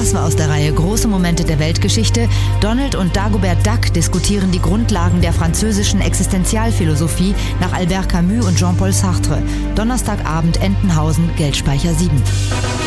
Das war aus der Reihe Große Momente der Weltgeschichte. Donald und Dagobert Duck diskutieren die Grundlagen der französischen Existenzialphilosophie nach Albert Camus und Jean-Paul Sartre. Donnerstagabend, Entenhausen, Geldspeicher 7.